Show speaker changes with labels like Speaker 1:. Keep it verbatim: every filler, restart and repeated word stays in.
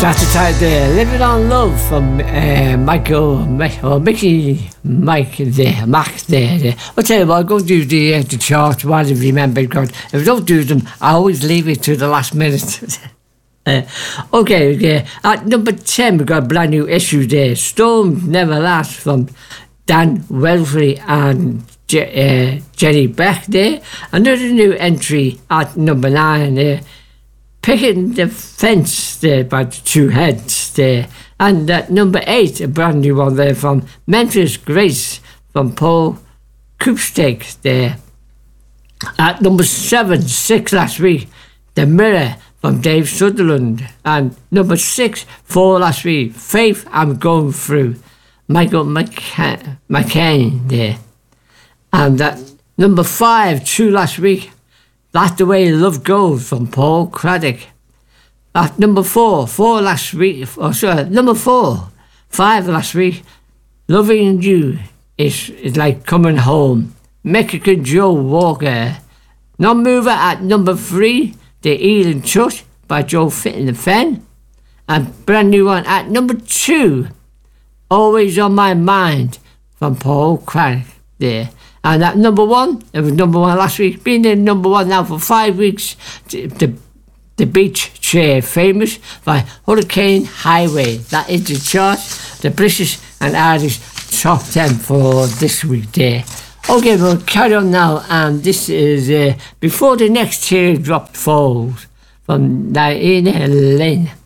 Speaker 1: That's the title there, Living on Love from uh, Michael, or Mickey, Mike there, Mac there. there. I'll tell you what, I'll go do the, uh, the charts while I remember, because if I don't do them, I always leave it to the last minute. uh, okay, okay, at number ten, we've got a brand new issue there, Storms Never Last from Dan Wellesley and Je- uh, Jenny Beck there. Another new entry at number nine there. Picking the Fence there by the Two Heads there. And at number eight, a brand new one there from Memphis Grace from Paul Koopsteak there. At number seven, six last week, The Mirror from Dave Sutherland. And number six, four last week, Faith I'm Going Through, Michael McCain, McCain there. And at number five, two last week, That's the Way Love Goes from Paul Craddock. At number four, four last week, oh sorry, number four, five last week, Loving You is, is Like Coming Home, Mexican Joe Walker. Non-mover at number three, The Healing Touch by Joe Fitton and Fenn. And brand new one at number two, Always on My Mind from Paul Craddock there. And at number one, it was number one last week, been in number one now for five weeks, the, the Beach Chair, famous by Hurricane Highway. That is the chart, the British and Irish top ten for this week there. Okay, we'll carry on now, and this is uh, Before the Next Teardrop Falls from Diana Lane.